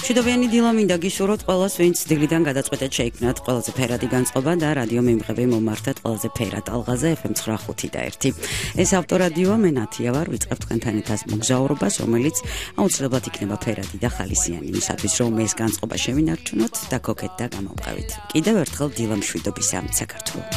მშვიდობიანი დილა მინდა გისურვოთ ყველას, ვინც დილიდან გადაწყვეტეთ შეიქმნათ ყველაზე ფერადი განწყობა და რადიო მიმღები მომართეთ ყველაზე ფერად ალღაზე FM 95 და 1. ეს ავტორადიოა, მე ნათია ვარ, ვიწყებ თქვენთან ერთად მოგზაურობას, რომელიც აუცილებლად იქნება ფერადი და ხალისიანი იმისათვის, რომ ეს განწყობა შევინარჩუნოთ და გოგეთ და გამოვყევით. კიდევ ერთხელ დილა მშვიდობისა საქართველოს.